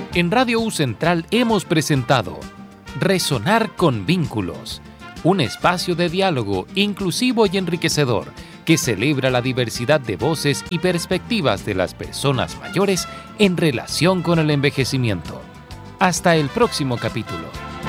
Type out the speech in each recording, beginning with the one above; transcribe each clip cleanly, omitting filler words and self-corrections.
En Radio U Central hemos presentado Resonar con Vínculos, un espacio de diálogo inclusivo y enriquecedor que celebra la diversidad de voces y perspectivas de las personas mayores en relación con el envejecimiento. Hasta el próximo capítulo.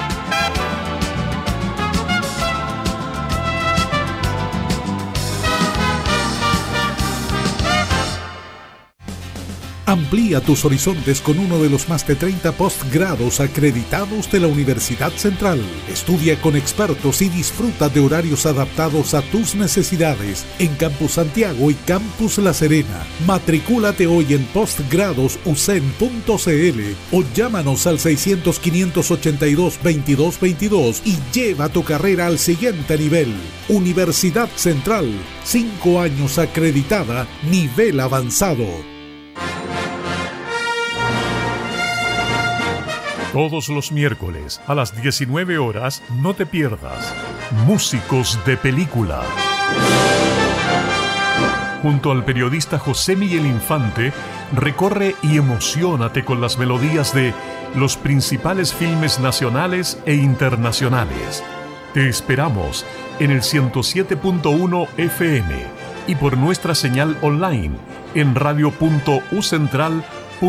Amplía tus horizontes con uno de los más de 30 postgrados acreditados de la Universidad Central. Estudia con expertos y disfruta de horarios adaptados a tus necesidades en Campus Santiago y Campus La Serena. Matricúlate hoy en postgradosucen.cl o llámanos al 600-582-2222 y lleva tu carrera al siguiente nivel. Universidad Central, 5 años acreditada, nivel avanzado. Todos los miércoles a las 19 horas no te pierdas Músicos de Película. Junto al periodista José Miguel Infante, recorre y emociónate con las melodías de los principales filmes nacionales e internacionales. Te esperamos en el 107.1 FM y por nuestra señal online en radio.ucentral.cl.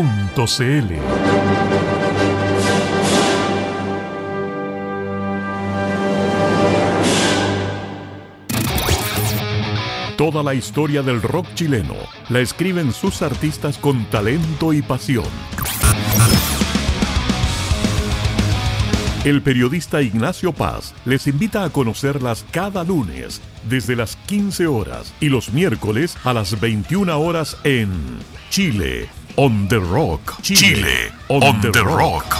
Toda la historia del rock chileno la escriben sus artistas con talento y pasión. El periodista Ignacio Paz les invita a conocerlas cada lunes desde las 15 horas y los miércoles a las 21 horas en Chile on the Rock. Chile on the Rock.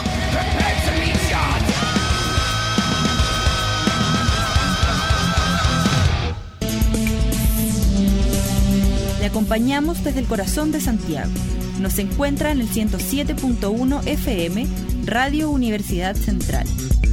Le acompañamos desde el corazón de Santiago. Nos encuentra en el 107.1 FM, Radio Universidad Central.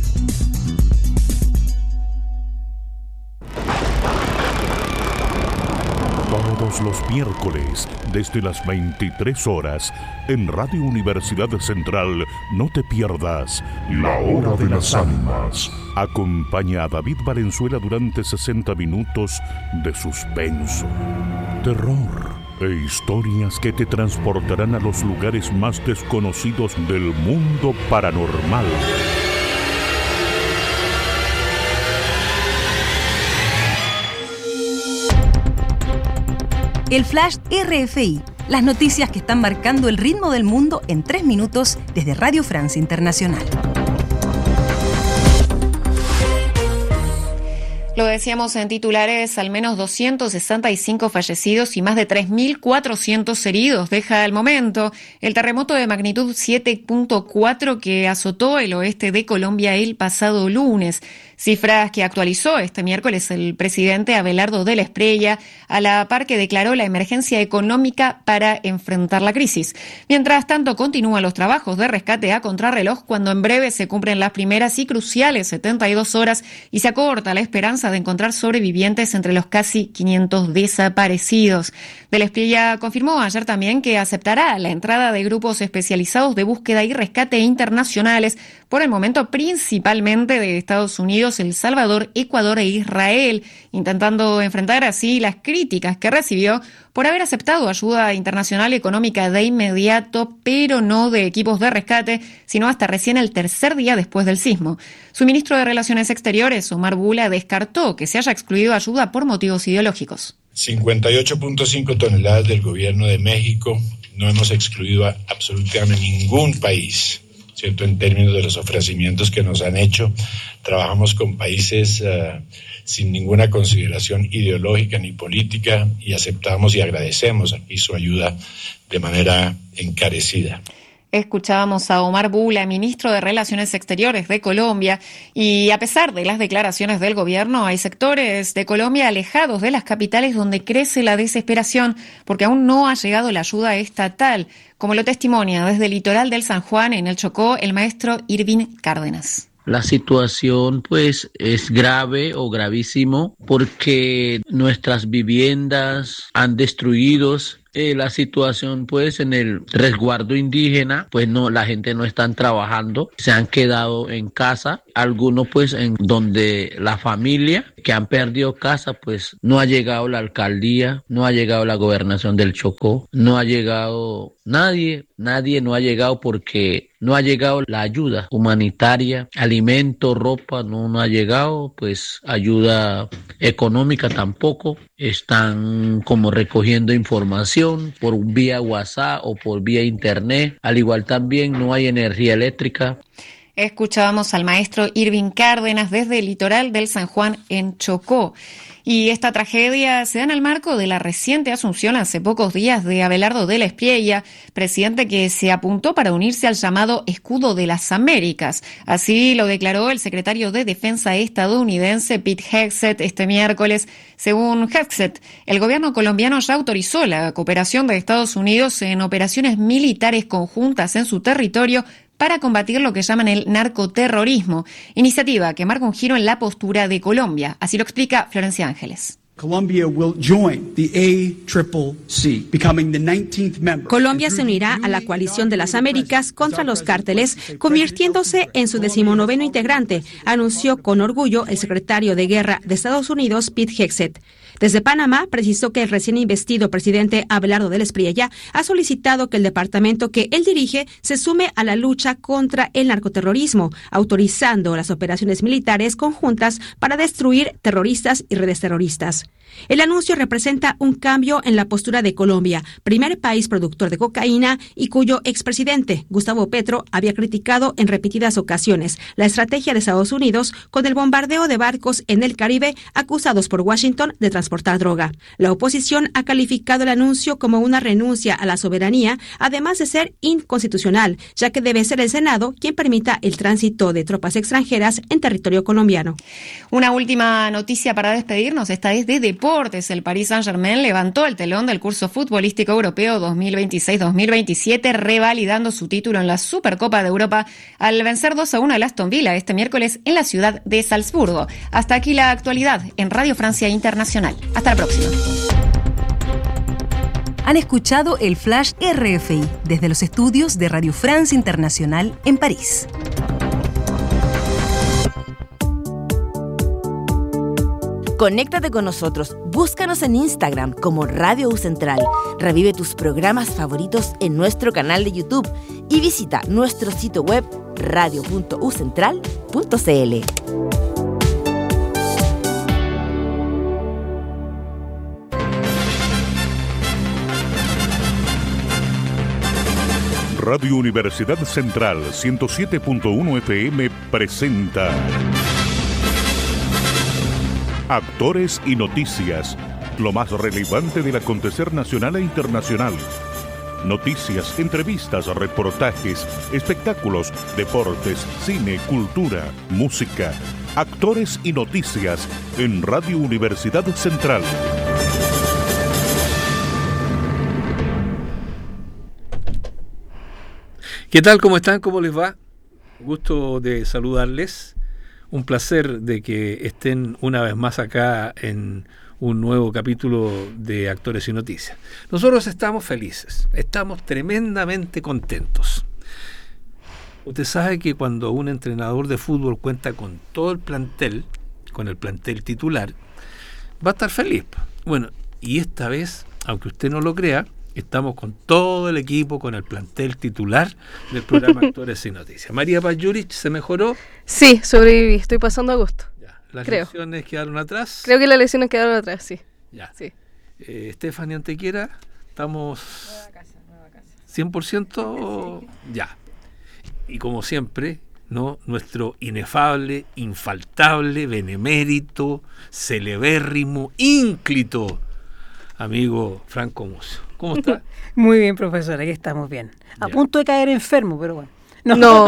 Todos los miércoles, desde las 23 horas, en Radio Universidad Central, no te pierdas La Hora de las Ánimas. Acompaña a David Valenzuela durante 60 minutos de suspenso, terror e historias que te transportarán a los lugares más desconocidos del mundo paranormal. El Flash RFI, las noticias que están marcando el ritmo del mundo en 3 minutos desde Radio Francia Internacional. Lo decíamos en titulares, al menos 265 fallecidos y más de 3.400 heridos deja al momento el terremoto de magnitud 7.4 que azotó el oeste de Colombia el pasado lunes. Cifras que actualizó este miércoles el presidente Abelardo de la Espriella, a la par que declaró la emergencia económica para enfrentar la crisis. Mientras tanto, continúan los trabajos de rescate a contrarreloj cuando en breve se cumplen las primeras y cruciales 72 horas y se acorta la esperanza de encontrar sobrevivientes entre los casi 500 desaparecidos. De la Espriella confirmó ayer también que aceptará la entrada de grupos especializados de búsqueda y rescate internacionales, por el momento principalmente de Estados Unidos, El Salvador, Ecuador e Israel, intentando enfrentar así las críticas que recibió por haber aceptado ayuda internacional económica de inmediato, pero no de equipos de rescate, sino hasta recién el tercer día después del sismo. Su ministro de Relaciones Exteriores, Omar Bula, descartó que se haya excluido ayuda por motivos ideológicos. 58.5 toneladas del gobierno de México. No hemos excluido a absolutamente ningún país, ¿cierto? En términos de los ofrecimientos que nos han hecho, trabajamos con países sin ninguna consideración ideológica ni política y aceptamos y agradecemos aquí su ayuda de manera encarecida. Escuchábamos a Omar Bula, ministro de Relaciones Exteriores de Colombia, y a pesar de las declaraciones del gobierno, hay sectores de Colombia alejados de las capitales donde crece la desesperación porque aún no ha llegado la ayuda estatal, como lo testimonia desde el litoral del San Juan, en el Chocó, el maestro Irving Cárdenas. La situación pues es grave o gravísimo porque nuestras viviendas han destruidos La situación pues en el resguardo indígena, pues no, la gente no están trabajando, se han quedado en casa, algunos pues en donde la familia que han perdido casa, pues no ha llegado la alcaldía, no ha llegado la gobernación del Chocó, no ha llegado nadie no ha llegado porque no ha llegado la ayuda humanitaria, alimento, ropa, no ha llegado, pues ayuda económica tampoco, están como recogiendo información por vía WhatsApp o por vía internet, al igual también no hay energía eléctrica. Escuchábamos al maestro Irving Cárdenas desde el litoral del San Juan en Chocó. Y esta tragedia se da en el marco de la reciente asunción hace pocos días de Abelardo de la Espriella, presidente que se apuntó para unirse al llamado Escudo de las Américas. Así lo declaró el secretario de Defensa estadounidense Pete Hegseth este miércoles. Según Hegseth, el gobierno colombiano ya autorizó la cooperación de Estados Unidos en operaciones militares conjuntas en su territorio para combatir lo que llaman el narcoterrorismo, iniciativa que marca un giro en la postura de Colombia. Así lo explica Florencia Ángeles. Colombia se unirá a la coalición de las Américas contra los cárteles, convirtiéndose en su 19º integrante, anunció con orgullo el secretario de Guerra de Estados Unidos, Pete Hegseth. Desde Panamá, precisó que el recién investido presidente Abelardo de la Espriella ha solicitado que el departamento que él dirige se sume a la lucha contra el narcoterrorismo, autorizando las operaciones militares conjuntas para destruir terroristas y redes terroristas. El anuncio representa un cambio en la postura de Colombia, primer país productor de cocaína y cuyo expresidente, Gustavo Petro, había criticado en repetidas ocasiones la estrategia de Estados Unidos con el bombardeo de barcos en el Caribe acusados por Washington de transportar droga. La oposición ha calificado el anuncio como una renuncia a la soberanía, además de ser inconstitucional, ya que debe ser el Senado quien permita el tránsito de tropas extranjeras en territorio colombiano. Una última noticia para despedirnos, esta es de deportes. El Paris Saint-Germain levantó el telón del curso futbolístico europeo 2026-2027, revalidando su título en la Supercopa de Europa al vencer 2-1 al Aston Villa este miércoles en la ciudad de Salzburgo. Hasta aquí la actualidad en Radio Francia Internacional. Hasta la próxima. Han escuchado el Flash RFI desde los estudios de Radio France Internacional en París. Conéctate con nosotros, búscanos en Instagram como Radio U Central, revive tus programas favoritos en nuestro canal de YouTube y visita nuestro sitio web radio.ucentral.cl. Radio Universidad Central 107.1 FM presenta Actores y Noticias, lo más relevante del acontecer nacional e internacional. Noticias, entrevistas, reportajes, espectáculos, deportes, cine, cultura, música. Actores y Noticias en Radio Universidad Central. ¿Qué tal? ¿Cómo están? ¿Cómo les va? Gusto de saludarles. Un placer de que estén una vez más acá en un nuevo capítulo de Actores y Noticias. Nosotros estamos felices, estamos tremendamente contentos. Usted sabe que cuando un entrenador de fútbol cuenta con todo el plantel, con el plantel titular, va a estar feliz. Bueno, y esta vez, aunque usted no lo crea, estamos con todo el equipo, con el plantel titular del programa Actores y Noticias. María Paz Yurich, ¿se mejoró? Sí, sobreviví, estoy pasando a gusto. Ya. ¿Las lesiones quedaron atrás? Creo que las lesiones quedaron atrás, sí. Ya. Sí. Stephanie Antequera, ¿estamos nueva casa. 100%? Sí. Ya. Y como siempre, ¿no? Nuestro inefable, infaltable, benemérito, celebérrimo, ínclito amigo Franco Musso. ¿Cómo está? Muy bien, profesor, aquí estamos bien. A punto de caer enfermo, pero bueno. No.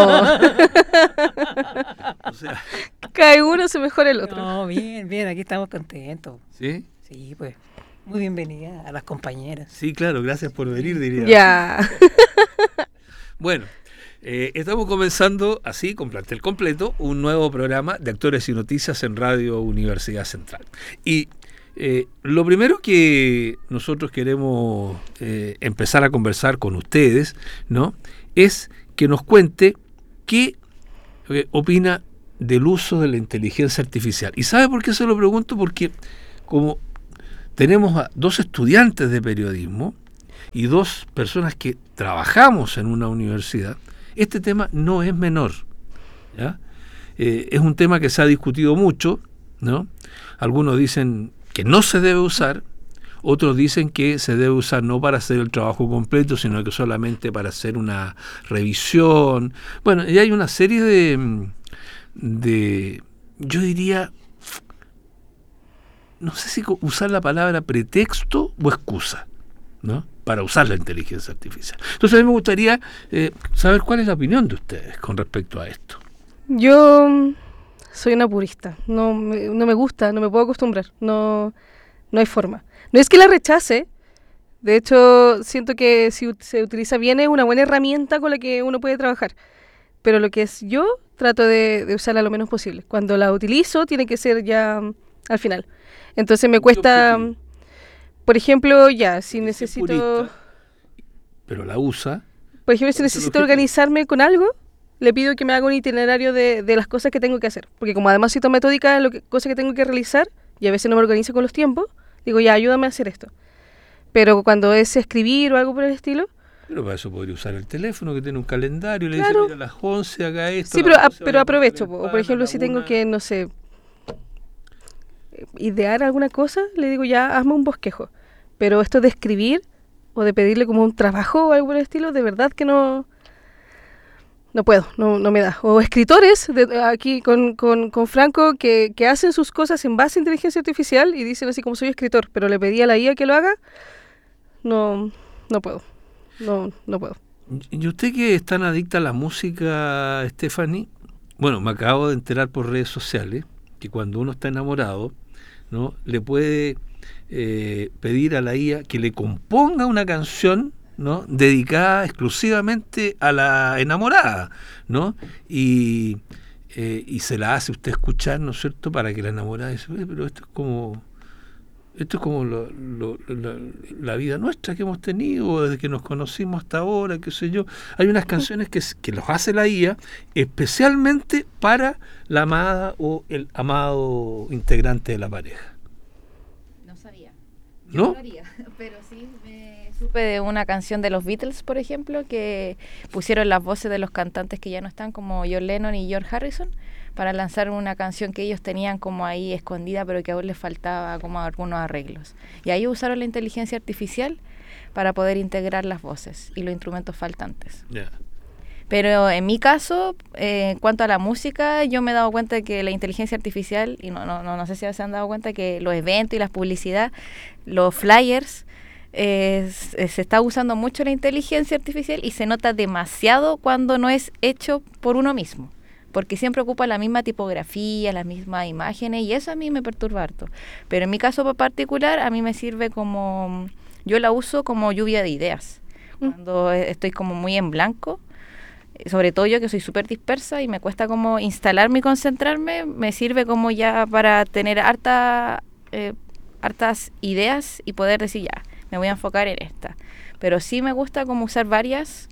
O sea, cae uno, se mejora el otro. No, bien, aquí estamos contentos. ¿Sí? Sí, pues. Muy bienvenida a las compañeras. Sí, claro, gracias por venir, diría. Ya. Bueno, estamos comenzando así, con plantel completo, un nuevo programa de Actores y Noticias en Radio Universidad Central. Y Lo primero que nosotros queremos empezar a conversar con ustedes, ¿no?, es que nos cuente qué opina del uso de la inteligencia artificial. ¿Y sabe por qué se lo pregunto? Porque como tenemos a 2 estudiantes de periodismo y 2 personas que trabajamos en una universidad, este tema no es menor, ¿ya? Es un tema que se ha discutido mucho, ¿no? Algunos dicen que no se debe usar, otros dicen que se debe usar no para hacer el trabajo completo, sino que solamente para hacer una revisión. Bueno, y hay una serie de yo diría, no sé si usar la palabra pretexto o excusa, ¿no?, para usar la inteligencia artificial. Entonces a mí me gustaría saber cuál es la opinión de ustedes con respecto a esto. Yo soy una purista, no me gusta, no me puedo acostumbrar, no hay forma. No es que la rechace, de hecho siento que si se utiliza bien es una buena herramienta con la que uno puede trabajar, pero lo que es yo trato de usarla lo menos posible. Cuando la utilizo tiene que ser ya al final. Entonces me cuesta, por ejemplo, si necesito... Purista, pero la usa. Por ejemplo, si necesito organizarme con algo, le pido que me haga un itinerario de las cosas que tengo que hacer. Porque como además soy tan metódica en cosas que tengo que realizar, y a veces no me organizo con los tiempos, digo, ayúdame a hacer esto. Pero cuando es escribir o algo por el estilo... Pero para eso podría usar el teléfono que tiene un calendario, le claro. dice, mira, a las 11 haga esto. Sí, pero aprovecho. O por ejemplo, si tengo que, no sé, idear alguna cosa, le digo, hazme un bosquejo. Pero esto de escribir o de pedirle como un trabajo o algo por el estilo, de verdad que no puedo, no me da. O escritores, aquí con Franco, que hacen sus cosas en base a inteligencia artificial y dicen así como soy escritor, pero le pedí a la IA que lo haga, no puedo. No puedo. ¿Y usted que es tan adicta a la música, Stephanie? Bueno, me acabo de enterar por redes sociales que cuando uno está enamorado, ¿no?, le puede pedir a la IA que le componga una canción, ¿no?, dedicada exclusivamente a la enamorada, ¿no? Y se la hace usted escuchar, ¿no es cierto?, para que la enamorada dice, pero esto es como la vida nuestra que hemos tenido desde que nos conocimos hasta ahora, qué sé yo. Hay unas canciones que los hace la IA especialmente para la amada o el amado integrante de la pareja. No sabía. ¿No? No lo haría, pero sí me supe de una canción de los Beatles, por ejemplo, que pusieron las voces de los cantantes que ya no están, como John Lennon y George Harrison, para lanzar una canción que ellos tenían como ahí escondida, pero que aún les faltaba como algunos arreglos. Y ahí usaron la inteligencia artificial para poder integrar las voces y los instrumentos faltantes. Yeah. Pero en mi caso, en cuanto a la música, yo me he dado cuenta de que la inteligencia artificial, y no sé si se han dado cuenta que los eventos y las publicidad, los flyers, se está usando mucho la inteligencia artificial y se nota demasiado cuando no es hecho por uno mismo, porque siempre ocupa la misma tipografía, las mismas imágenes, y eso a mí me perturba harto. Pero en mi caso particular, a mí me sirve como, yo la uso como lluvia de ideas. Cuando estoy como muy en blanco, sobre todo yo que soy súper dispersa y me cuesta como instalarme y concentrarme, me sirve como ya para tener hartas ideas y poder decir ya, me voy a enfocar en esta. Pero sí me gusta como usar varias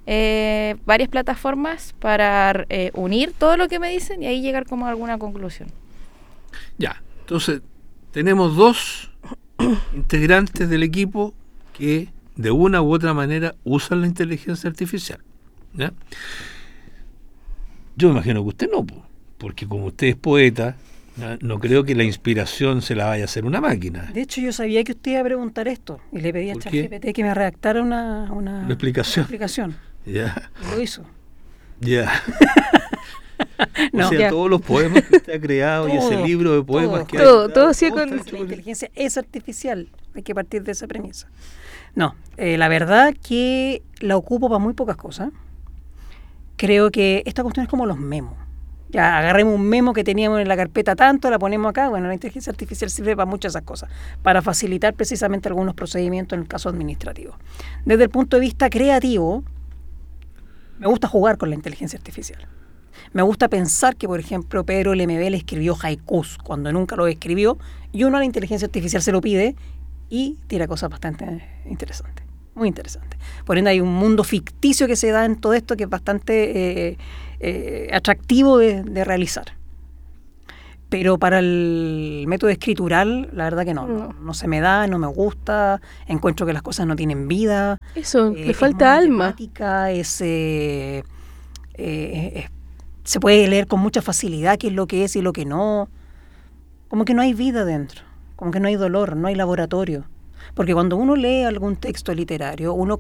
plataformas para unir todo lo que me dicen y ahí llegar como a alguna conclusión. Ya, entonces tenemos 2 integrantes del equipo que de una u otra manera usan la inteligencia artificial, ¿ya? Yo me imagino que usted no, porque como usted es poeta, no creo que la inspiración se la vaya a hacer una máquina. De hecho, yo sabía que usted iba a preguntar esto y le pedí a ChatGPT que me redactara una explicación. Ya. Y lo hizo. Ya. O sea, todos los poemas que usted ha creado y ese libro de poemas que todo sí con la inteligencia es artificial. Hay que partir de esa premisa. No, la verdad que la ocupo para muy pocas cosas. Creo que esta cuestión es como los memos. Ya agarremos un memo que teníamos en la carpeta tanto, la ponemos acá. Bueno, la inteligencia artificial sirve para muchas de esas cosas, para facilitar precisamente algunos procedimientos en el caso administrativo. Desde el punto de vista creativo, me gusta jugar con la inteligencia artificial. Me gusta pensar que, por ejemplo, Pedro Lemebel escribió haikus cuando nunca lo escribió, y uno a la inteligencia artificial se lo pide y tira cosas bastante interesantes, muy interesantes. Por ende, hay un mundo ficticio que se da en todo esto que es bastante atractivo de realizar. Pero para el método escritural, la verdad que no se me da, no me gusta, encuentro que las cosas no tienen vida. Eso, le falta alma. Se puede leer con mucha facilidad qué es lo que es y lo que no. Como que no hay vida dentro, como que no hay dolor, no hay laboratorio. Porque cuando uno lee algún texto literario, uno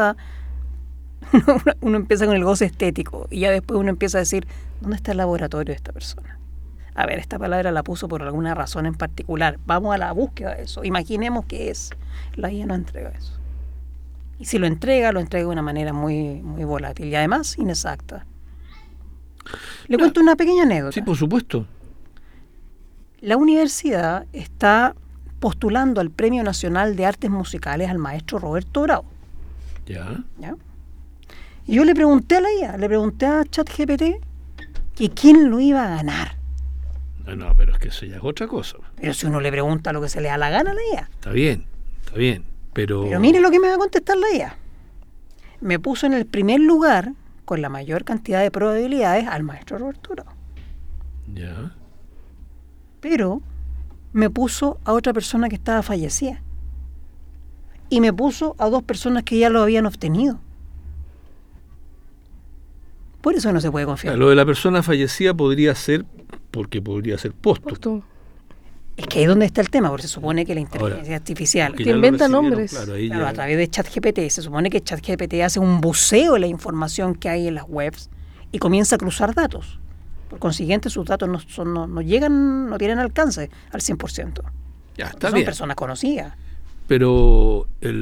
empieza con el goce estético y ya después uno empieza a decir, ¿dónde está el laboratorio de esta persona? A ver, esta palabra la puso por alguna razón en particular. Vamos a la búsqueda de eso. Imaginemos qué es. La IA no entrega eso. Y si lo entrega de una manera muy, muy volátil y además inexacta. Le cuento una pequeña anécdota. Sí, por supuesto. La universidad está postulando al Premio Nacional de Artes Musicales al maestro Roberto Bravo. ¿Ya? Y yo le pregunté a la IA, le pregunté a ChatGPT que quién lo iba a ganar. No, pero es que eso ya es otra cosa. Pero si uno le pregunta lo que se le da la gana a la IA. Está bien, pero mire lo que me va a contestar la IA. Me puso en el primer lugar, con la mayor cantidad de probabilidades, al maestro Roberto Bravo. Ya. Pero me puso a otra persona que estaba fallecida. Y me puso a 2 personas que ya lo habían obtenido. Por eso no se puede confiar. Lo de la persona fallecida podría ser póstumo. Es que ahí es donde está el tema, porque se supone que la inteligencia artificial que inventa nombres. Claro, a través de ChatGPT, se supone que ChatGPT hace un buceo de la información que hay en las webs y comienza a cruzar datos. Por consiguiente, sus datos no llegan, no tienen alcance al 100%. Ya, está son bien. Personas conocidas. Pero en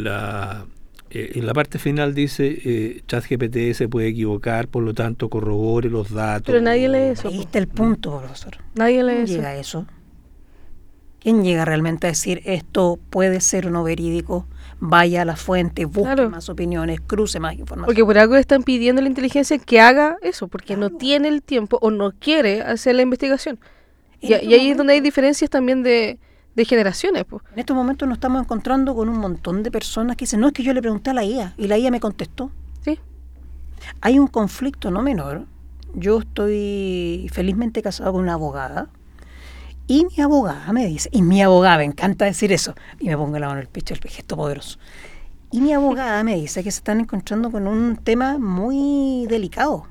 la parte final dice ChatGPT se puede equivocar, por lo tanto corrobore los datos. Pero nadie lee eso. Ahí está el punto, profesor. Nadie lee ¿Quién eso. llega a eso? ¿Quién llega realmente a decir esto puede ser o no verídico? Vaya a la fuente, busque más opiniones, cruce más información. Porque por algo están pidiendo a la inteligencia que haga eso, porque no tiene el tiempo o no quiere hacer la investigación. Y ahí es donde hay diferencias también de generaciones. Pues. En estos momentos nos estamos encontrando con un montón de personas que dicen, no, es que yo le pregunté a la IA y la IA me contestó. Sí. Hay un conflicto no menor. Yo estoy felizmente casado con una abogada y mi abogada me dice, me encanta decir eso, y me pongo la mano en el pecho, el gesto poderoso. Y mi abogada me dice que se están encontrando con un tema muy delicado,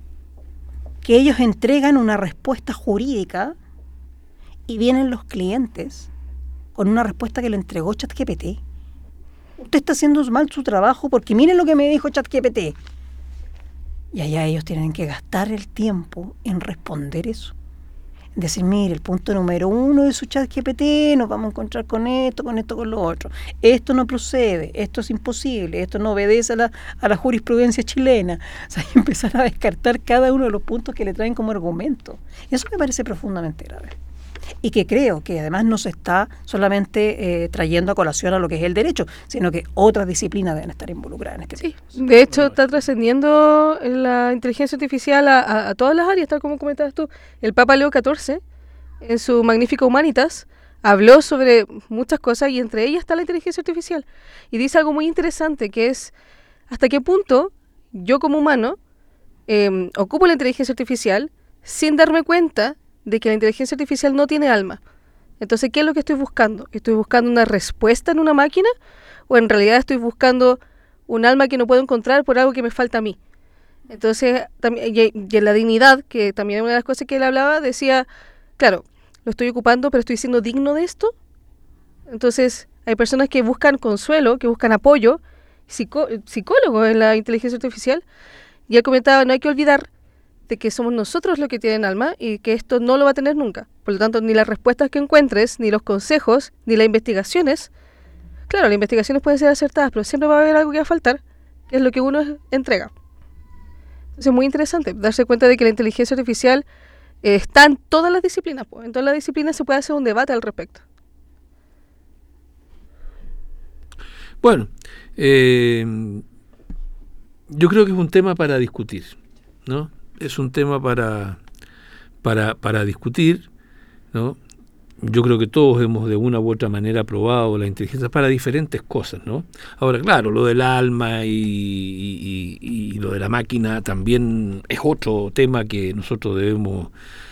que ellos entregan una respuesta jurídica y vienen los clientes con una respuesta que le entregó ChatGPT. Usted está haciendo mal su trabajo porque miren lo que me dijo ChatGPT. Y allá ellos tienen que gastar el tiempo en responder eso. Decir, mire, el punto número 1 de su ChatGPT, nos vamos a encontrar con esto, con lo otro. Esto no procede, esto es imposible, esto no obedece a la jurisprudencia chilena. O sea, y empezar a descartar cada uno de los puntos que le traen como argumento. Y eso me parece profundamente grave. Y que creo que además no se está solamente trayendo a colación a lo que es el derecho, sino que otras disciplinas deben estar involucradas en este tema. De hecho, está trascendiendo la inteligencia artificial a todas las áreas, tal como comentabas tú. El Papa Leo XIV, en su Magnificat Humanitas, habló sobre muchas cosas y entre ellas está la inteligencia artificial. Y dice algo muy interesante, que es hasta qué punto yo como humano ocupo la inteligencia artificial sin darme cuenta de que la inteligencia artificial no tiene alma. Entonces, ¿qué es lo que estoy buscando? ¿Estoy buscando una respuesta en una máquina? ¿O en realidad estoy buscando un alma que no puedo encontrar por algo que me falta a mí? Entonces, también, y en la dignidad, que también es una de las cosas que él hablaba, decía, claro, lo estoy ocupando, pero estoy siendo digno de esto. Entonces, hay personas que buscan consuelo, que buscan apoyo, psicólogos en la inteligencia artificial, y él comentaba, no hay que olvidar de que somos nosotros los que tienen alma y que esto no lo va a tener nunca. Por lo tanto, ni las respuestas que encuentres, ni los consejos, ni las investigaciones. Claro, las investigaciones pueden ser acertadas, pero siempre va a haber algo que va a faltar, que es lo que uno entrega. Entonces, es muy interesante darse cuenta de que la inteligencia artificial está en todas las disciplinas. Pues. En todas las disciplinas se puede hacer un debate al respecto. Bueno, yo creo que es un tema para discutir, ¿no? es un tema para discutir, ¿no? Yo creo que todos hemos de una u otra manera probado la inteligencia para diferentes cosas, ¿no? Ahora, claro, lo del alma y lo de la máquina también es otro tema que nosotros debemos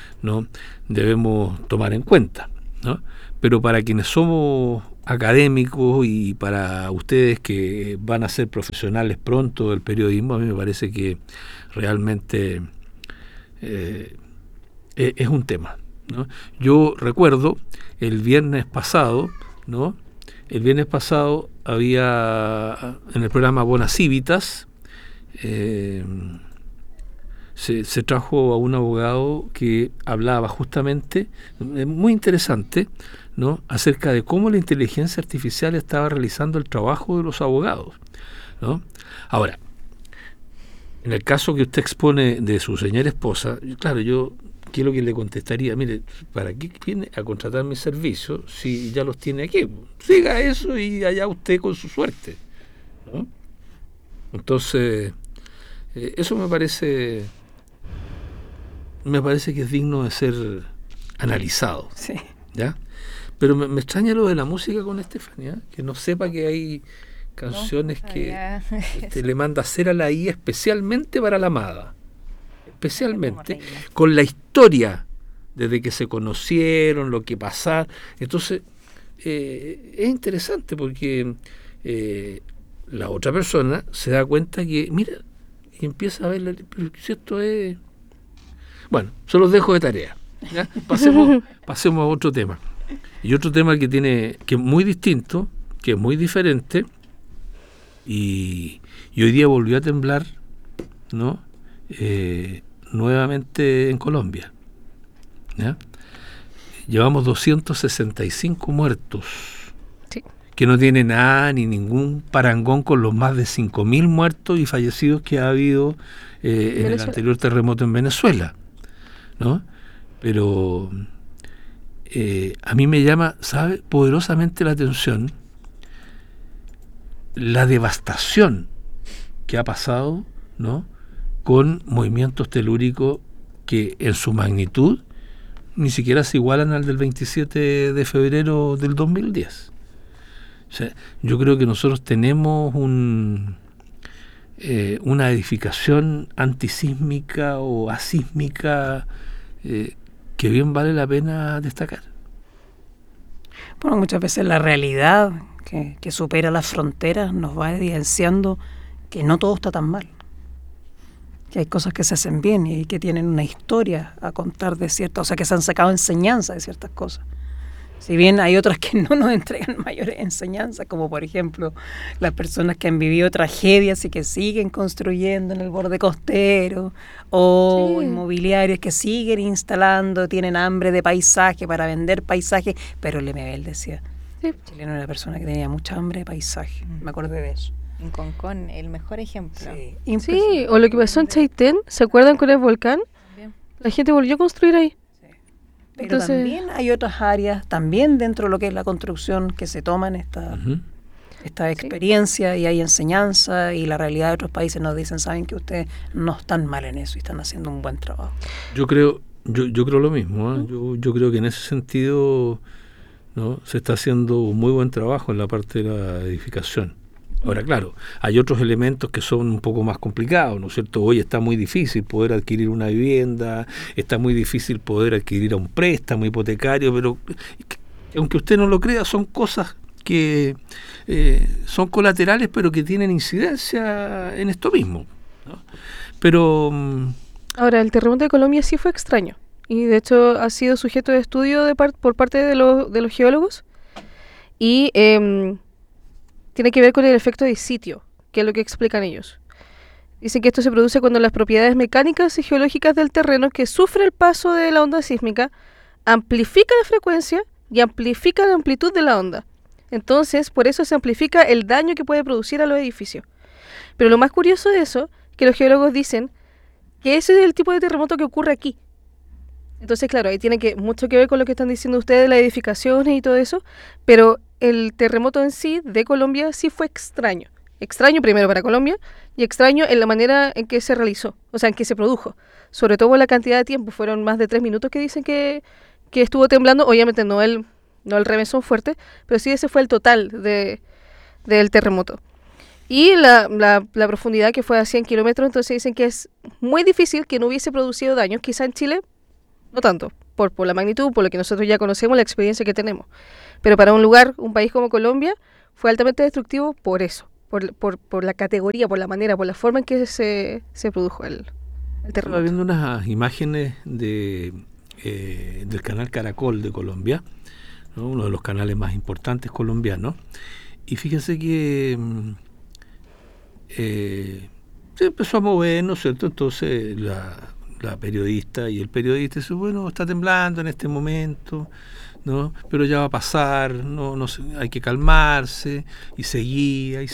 tomar en cuenta, ¿no? Pero para quienes somos académicos y para ustedes que van a ser profesionales pronto del periodismo, a mí me parece que realmente es un tema, ¿no? Yo recuerdo el viernes pasado, ¿no? El viernes pasado había en el programa Bona Civitas, se trajo a un abogado que hablaba justamente, muy interesante, ¿no?, acerca de cómo la inteligencia artificial estaba realizando el trabajo de los abogados, ¿no? Ahora, en el caso que usted expone de su señora esposa, claro, yo ¿qué es lo que le contestaría? Mire, ¿para qué viene a contratar mis servicios si ya los tiene aquí? Siga eso y allá usted con su suerte, ¿no? Entonces, eso me parece que es digno de ser analizado. Sí. ¿Ya? Pero me extraña lo de la música con Estefanía, que no sepa que hay canciones que le manda a hacer a la IA especialmente para la amada. Especialmente con la historia desde que se conocieron, lo que pasaron. Entonces es interesante porque la otra persona se da cuenta que, mira, y empieza a ver, pero si esto es... Bueno, se los dejo de tarea, ¿ya? Pasemos a otro tema. Y otro tema que es muy distinto, que es muy diferente, y hoy día volvió a temblar, ¿no? Nuevamente en Colombia, ¿ya? Llevamos 265 muertos, sí, que no tiene nada ni ningún parangón con los más de 5.000 muertos y fallecidos que ha habido en el anterior terremoto en Venezuela, ¿no? Pero a mí me llama, ¿sabe?, poderosamente la atención la devastación que ha pasado, ¿no?, con movimientos telúricos que en su magnitud ni siquiera se igualan al del 27 de febrero del 2010. O sea, yo creo que nosotros tenemos una edificación antisísmica o asísmica que bien vale la pena destacar. Bueno, muchas veces la realidad que supera las fronteras nos va evidenciando que no todo está tan mal, que hay cosas que se hacen bien y que tienen una historia a contar de ciertas, o sea, que se han sacado enseñanza de ciertas cosas. Si bien hay otras que no nos entregan mayores enseñanzas, como por ejemplo las personas que han vivido tragedias y que siguen construyendo en el borde costero, o sí, inmobiliarios que siguen instalando, tienen hambre de paisaje para vender paisaje, pero Lemebel decía, sí, Chileno era una persona que tenía mucha hambre de paisaje, me acordé de eso. En Concón, el mejor ejemplo. Sí, o lo que pasó en Chaitén, ¿se acuerdan con el volcán? Bien. La gente volvió a construir ahí. Pero entonces, también hay otras áreas, también dentro de lo que es la construcción, que se toman esta experiencia, y hay enseñanza, y la realidad de otros países nos dicen, saben que ustedes no están mal en eso y están haciendo un buen trabajo. Yo creo lo mismo, ¿eh? Yo creo que en ese sentido, ¿no?, se está haciendo un muy buen trabajo en la parte de la edificación. Ahora, claro, hay otros elementos que son un poco más complicados, ¿no es cierto? Hoy está muy difícil poder adquirir una vivienda, está muy difícil poder adquirir un préstamo hipotecario, pero aunque usted no lo crea, son cosas que son colaterales, pero que tienen incidencia en esto mismo, ¿no? Pero... Ahora, el terremoto de Colombia sí fue extraño, y de hecho ha sido sujeto de estudio por parte de los geólogos, y... tiene que ver con el efecto de sitio, que es lo que explican ellos. Dicen que esto se produce cuando las propiedades mecánicas y geológicas del terreno que sufre el paso de la onda sísmica amplifican la frecuencia y amplifican la amplitud de la onda. Entonces, por eso se amplifica el daño que puede producir a los edificios. Pero lo más curioso de eso, que los geólogos dicen que ese es el tipo de terremoto que ocurre aquí. Entonces, claro, ahí tiene mucho que ver con lo que están diciendo ustedes, las edificaciones y todo eso, pero el terremoto en sí de Colombia sí fue extraño. Extraño primero para Colombia y extraño en la manera en que se realizó, o sea, en que se produjo. Sobre todo la cantidad de tiempo, fueron más de 3 minutos que dicen que estuvo temblando. Obviamente no el remesón fuerte, pero sí ese fue el total del terremoto. Y la profundidad, que fue a 100 kilómetros, entonces dicen que es muy difícil que no hubiese producido daños. Quizá en Chile no tanto, por la magnitud, por lo que nosotros ya conocemos, la experiencia que tenemos. Pero para un país como Colombia, fue altamente destructivo por eso, por la categoría, por la manera, por la forma en que se produjo el terremoto. Estaba viendo unas imágenes del canal Caracol de Colombia, ¿no? Uno de los canales más importantes colombianos, y fíjense que se empezó a mover, ¿no es cierto? Entonces la periodista y el periodista dice, bueno, está temblando en este momento, ¿no? Pero ya va a pasar, no hay que calmarse, y seguía.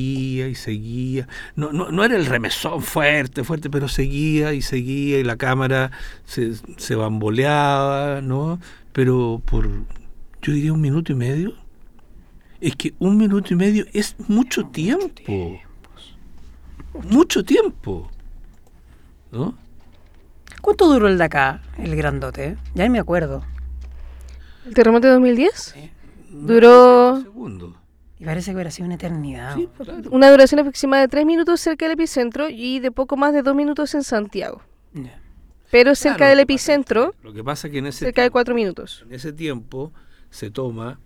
No era el remesón fuerte, pero seguía, y la cámara se bamboleaba, ¿no? Pero yo diría 1 minuto y medio. Es que 1 minuto y medio es mucho tiempo. Mucho tiempo, ¿no? ¿Cuánto duró el de acá, el grandote? Ya ni me acuerdo. ¿El terremoto de 2010? Sí. Duró... Y parece que hubiera sido una eternidad. Sí, claro. Una duración aproximada de 3 minutos cerca del epicentro y de poco más de 2 minutos en Santiago. Yeah. Pero cerca del epicentro, lo que pasa es que cerca de 4 minutos. En ese tiempo se toma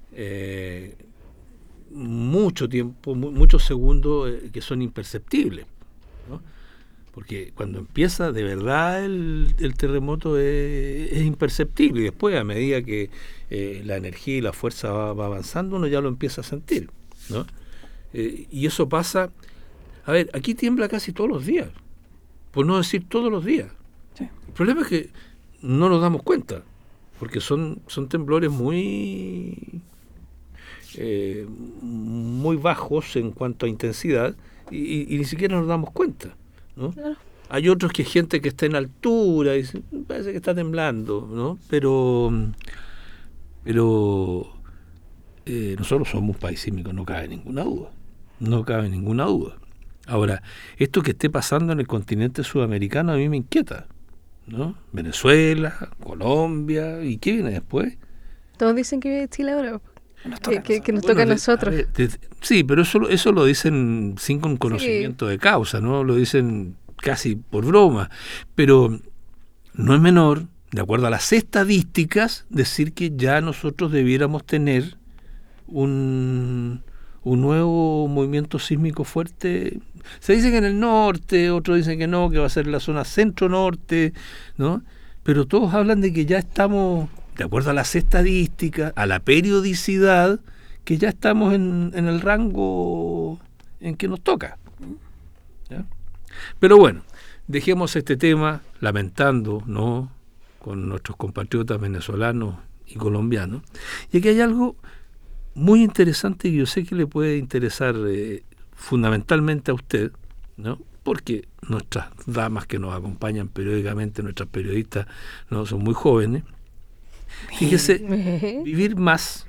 mucho tiempo, muchos segundos que son imperceptibles, ¿no? Porque cuando empieza de verdad el terremoto es imperceptible, y después, a medida que la energía y la fuerza va avanzando, uno ya lo empieza a sentir, ¿no? Y eso pasa, a ver, aquí tiembla casi todos los días, por no decir todos los días. Sí. El problema es que no nos damos cuenta, porque son temblores muy bajos en cuanto a intensidad, y ni siquiera nos damos cuenta, ¿no? Claro. Hay otros que gente que está en altura y dice, parece que está temblando, ¿no? Pero nosotros somos un país sísmico, no cabe ninguna duda. Ahora, esto que esté pasando en el continente sudamericano a mí me inquieta, ¿no? Venezuela, Colombia, ¿y qué viene después? Todos dicen que viene Chile ahora, que nos toca a nosotros. Sí, pero eso lo dicen sin conocimiento de causa, ¿no? Lo dicen casi por broma, pero no es menor, de acuerdo a las estadísticas, decir que ya nosotros debiéramos tener un nuevo movimiento sísmico fuerte. Se dice que en el norte, otros dicen que no, que va a ser la zona centro-norte, ¿no? Pero todos hablan de que ya estamos, de acuerdo a las estadísticas, a la periodicidad, que ya estamos en el rango en que nos toca, ¿ya? Pero bueno, dejemos este tema lamentando, ¿no?, con nuestros compatriotas venezolanos y colombianos. Y aquí hay algo muy interesante que yo sé que le puede interesar fundamentalmente a usted, ¿no?, porque nuestras damas que nos acompañan periódicamente, nuestras periodistas, ¿no?, son muy jóvenes. Fíjese, vivir más,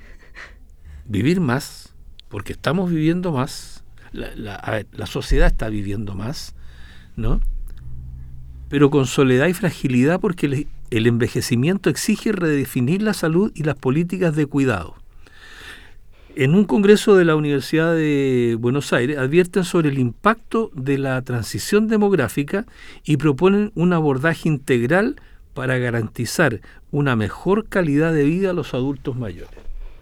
porque estamos viviendo más, la sociedad está viviendo más, ¿no?, pero con soledad y fragilidad, porque el envejecimiento exige redefinir la salud y las políticas de cuidado. En un congreso de la Universidad de Buenos Aires advierten sobre el impacto de la transición demográfica y proponen un abordaje integral para garantizar una mejor calidad de vida a los adultos mayores.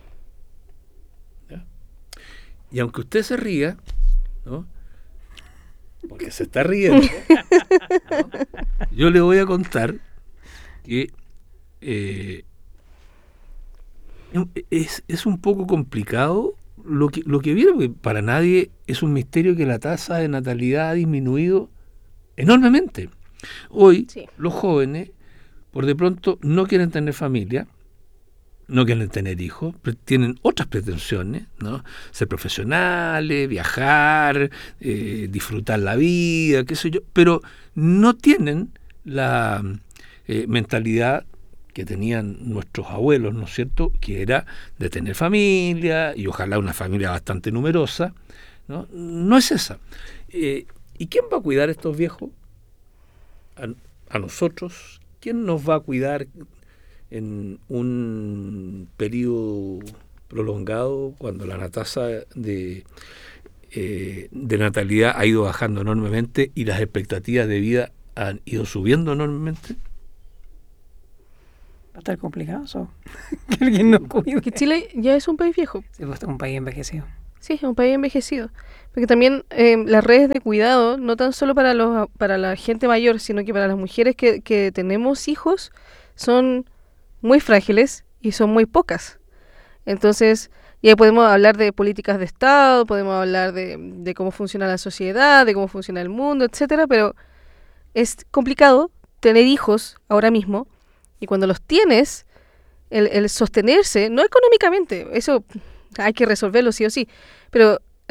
¿Ya? Y aunque usted se ría, ¿no?, porque se está riendo, ¿no?, yo le voy a contar que es un poco complicado lo que viene, porque para nadie es un misterio que la tasa de natalidad ha disminuido enormemente. Hoy los jóvenes, por de pronto, no quieren tener familia, no quieren tener hijos, tienen otras pretensiones, ¿no?, ser profesionales, viajar, disfrutar la vida, qué sé yo, pero no tienen la mentalidad que tenían nuestros abuelos, ¿no es cierto?, que era de tener familia, y ojalá una familia bastante numerosa, No es esa. ¿Y quién va a cuidar a estos viejos? A nosotros. ¿Quién nos va a cuidar en un periodo prolongado cuando la tasa de natalidad ha ido bajando enormemente y las expectativas de vida han ido subiendo enormemente? Va a estar complicado eso. Que alguien nos cuide. Que Chile ya es un país viejo. Sí, pues es un país envejecido. Sí, es un país envejecido. Porque también las redes de cuidado, no tan solo para la gente mayor, sino que para las mujeres que tenemos hijos, son muy frágiles y son muy pocas. Entonces, ya podemos hablar de políticas de Estado, podemos hablar de cómo funciona la sociedad, de cómo funciona el mundo, etcétera, pero es complicado tener hijos ahora mismo, y cuando los tienes, el sostenerse, no económicamente, eso hay que resolverlo sí o sí, pero